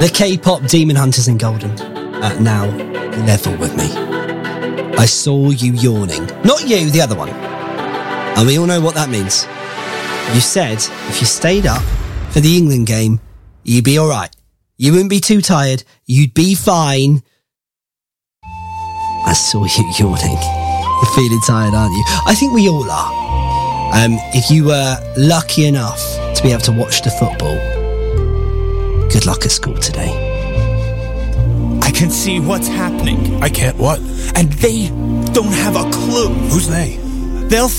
The K-pop Demon Hunters in Golden. Now, level with me. I saw you yawning. Not you, the other one. And we all know what that means. You said if you stayed up for the England game, you'd be alright. You wouldn't be too tired. You'd be fine. I saw you yawning. You're feeling tired, aren't you? I think we all are. If you were lucky enough to be able to watch the football, good luck at school today. I can see what's happening. I can't what? And they don't have a clue. Who's they? They'll